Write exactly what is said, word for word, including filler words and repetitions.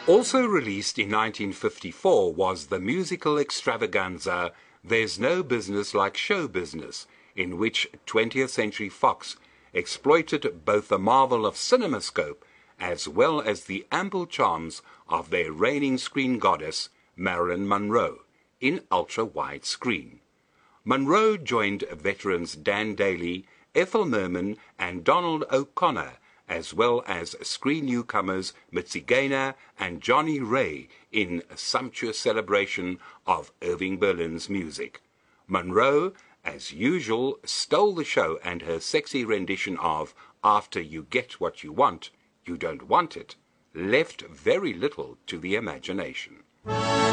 Also released in nineteen fifty-four was the musical extravaganza There's No Business Like Show Business, in which twentieth Century Fox exploited both the marvel of CinemaScope as well as the ample charms of their reigning screen goddess, Marilyn Monroe, in ultra-wide screen. Monroe joined veterans Dan Daly, Ethel Merman, and Donald O'Connor, as well as screen newcomers Mitzi Gaynor and Johnny Ray in a sumptuous celebration of Irving Berlin's music. Monroe, as usual, stole the show, and her sexy rendition of After You Get What You Want, You Don't Want It left very little to the imagination.